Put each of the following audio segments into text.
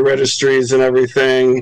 registries and everything.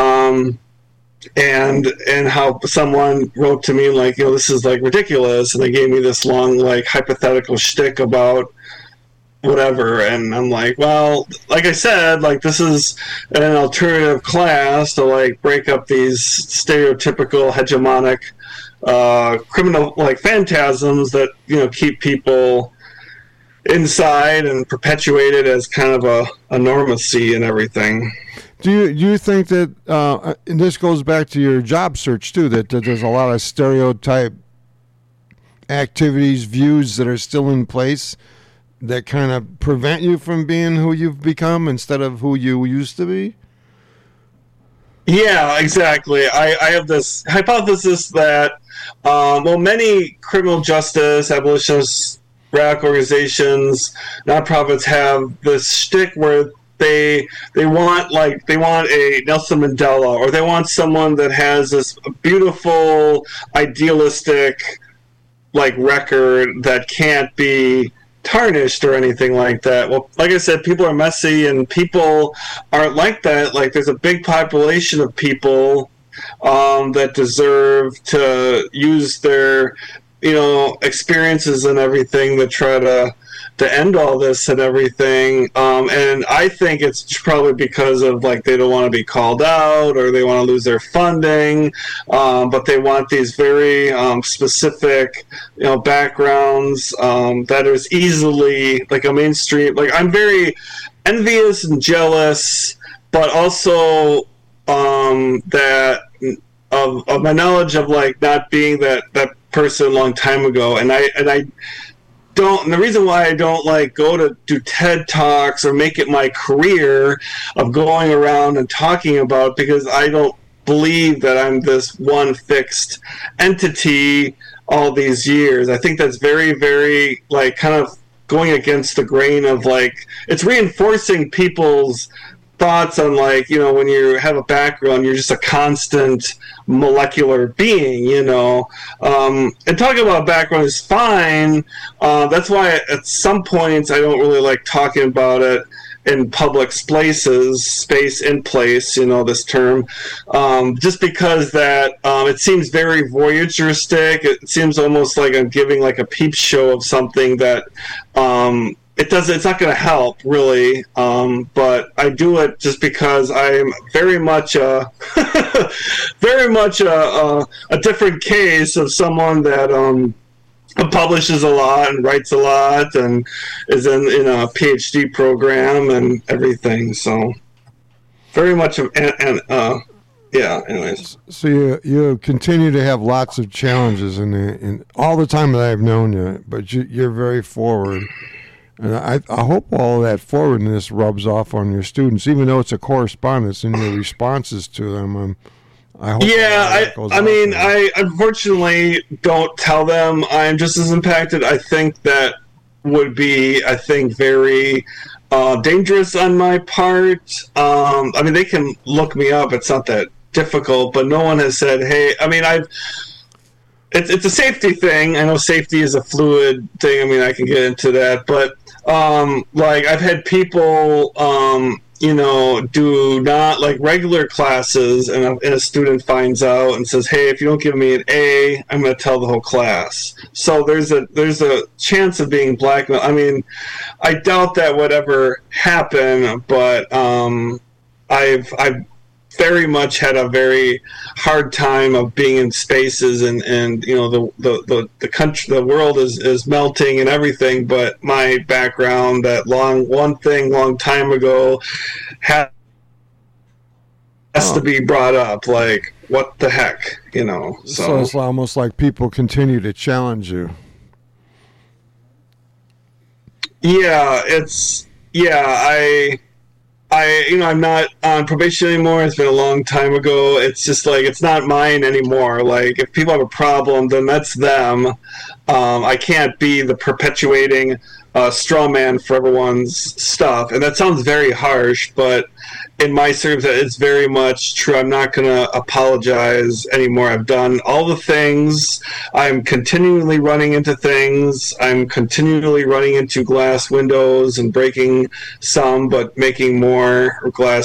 And how someone wrote to me like, this is like ridiculous, and they gave me this long like hypothetical shtick about whatever, and I'm like, well, like I said, like this is an alternative class to like break up these stereotypical hegemonic criminal like phantasms that keep people inside and perpetuate it as kind of a normacy and everything. Do you think that, and this goes back to your job search too, that there's a lot of stereotype activities, views that are still in place that kind of prevent you from being who you've become instead of who you used to be? Yeah, exactly. I have this hypothesis that, many criminal justice, abolitionist, radical organizations, nonprofits have this shtick where they want a Nelson Mandela, or they want someone that has this beautiful, idealistic, like record that can't be tarnished or anything like that. Well, like I said, people are messy, and people aren't like that. Like there's a big population of people that deserve to use their experiences and everything to try to end all this and everything, and I think it's probably because of like they don't want to be called out, or they want to lose their funding, but they want these very specific backgrounds that is easily like a mainstream. Like I'm very envious and jealous, but also that of my knowledge of like not being that person a long time ago, and I don't, and the reason why I don't like go to do TED Talks or make it my career of going around and talking about, because I don't believe that I'm this one fixed entity all these years. I think that's very, very like kind of going against the grain of like, it's reinforcing people's thoughts on like, when you have a background, you're just a constant molecular being, and talking about background is fine. That's why at some points I don't really like talking about it in public spaces, space in place, this term, just because that it seems very voyeuristic. It seems almost like I'm giving like a peep show of something that it's not going to help really, but I do it just because I'm very much a different case of someone that publishes a lot and writes a lot and is in a PhD program and everything. So very much yeah. Anyways, so you continue to have lots of challenges in all the time that I've known you, but you're very forward. And I hope all that forwardness rubs off on your students, even though it's a correspondence in your responses to them. I hope. Yeah, I unfortunately don't tell them I'm just as impacted. I think that would be, very dangerous on my part. They can look me up. It's not that difficult, but no one has said, hey, it's a safety thing. I know safety is a fluid thing. I can get into that, but I've had people, do not like regular classes, and a student finds out and says, "Hey, if you don't give me an A, I'm going to tell the whole class." So there's a chance of being blackmailed. I doubt that would ever happen, but I've very much had a very hard time of being in spaces and the country, the world is melting and everything, but my background, that long time ago, has to be brought up. Like, what the heck, So it's almost like people continue to challenge you. I'm not on probation anymore. It's been a long time ago. It's just like, it's not mine anymore. Like, if people have a problem, then that's them. I can't be the perpetuating straw man for everyone's stuff. And that sounds very harsh, but in my circumstance, it's very much true. I'm not going to apologize anymore. I've done all the things. I'm continually running into things. I'm continually running into glass windows and breaking some, but making more glass